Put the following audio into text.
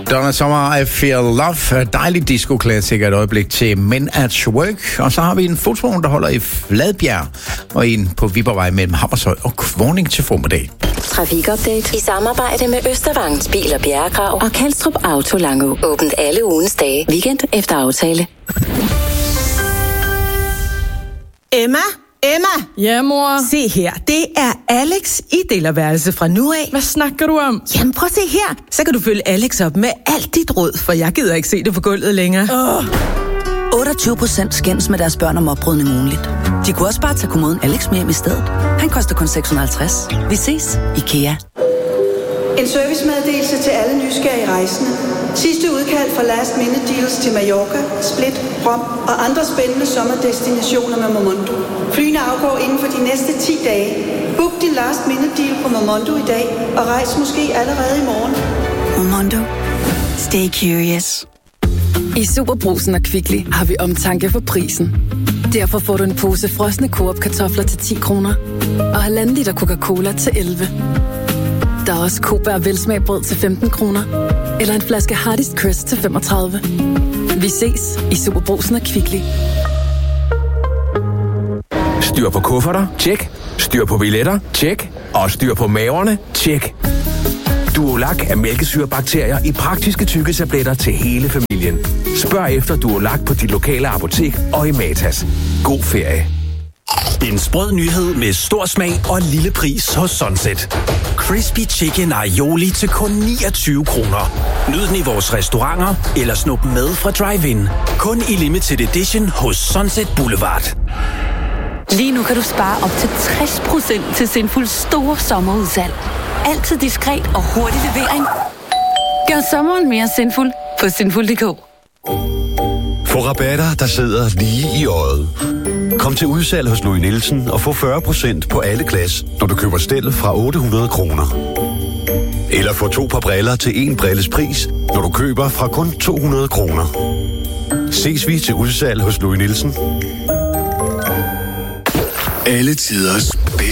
Donna Summer, I Feel Love. Dejlig disco-klassiker, et øjeblik til Men at Work. Og så har vi en fotovogn, der holder i Fladbjerg, og en på Viborgvej mellem Hammershøj og Kvorning til formiddag. Trafikupdate i samarbejde med Østervangns Bil- og Bjerregrav og Kalstrup Auto Langå. Åbent alle ugens dage. Weekend efter aftale. Emma? Ja, mor? Se her, det er Alex i delerværelse fra nu af. Hvad snakker du om? Jamen prøv at se her, så kan du følge Alex op med alt dit råd, for jeg gider ikke se det på gulvet længere. 28% skændes med deres børn om opbrydning ugenligt. De kunne også bare tage kommoden Alex med hjem i stedet. Han koster kun 650. Vi ses, IKEA. En servicemeddelelse til alle nysgerrige rejsende. Sidste udkald fra Last Minute Deals til Mallorca, Split, Rom og andre spændende sommerdestinationer med Momondo. Flyene afgår inden for de næste 10 dage. Book din Last Minute Deal på Momondo i dag og rejs måske allerede i morgen. Momondo. Stay curious. I Superbrugsen og Kvickly har vi omtanke for prisen. Derfor får du en pose frosne Coop-kartofler til 10 kroner og 1,5 liter Coca-Cola til 11. Der er også Coop velsmagbrød til 15 kroner eller en flaske Hardest Crest til 35. Vi ses i Superbrugsen og Kvickly. Styr på kufferter? Tjek. Styr på billetter? Tjek. Og styr på maverne? Tjek. Duolac er mælkesyrebakterier i praktiske tykketabletter til hele familien. Spørg efter Duolac på dit lokale apotek og i Matas. God ferie. En sprød nyhed med stor smag og lille pris hos Sunset. Crispy Chicken Aioli til kun 29 kroner. Nyd den i vores restauranter eller snup den med fra Drive-In. Kun i limited edition hos Sunset Boulevard. Lige nu kan du spare op til 60% til Sinful store sommerudsalg. Altid diskret og hurtig levering. Gør sommeren mere sinful på sinful.dk. Få rabatter, der sidder lige i øjet. Kom til udsalg hos Louis Nielsen og få 40% på alle glas, når du køber stel fra 800 kroner. Eller få 2 par briller til 1 brilles pris, når du køber fra kun 200 kroner. Ses vi til udsalg hos Louis Nielsen. Alle tiders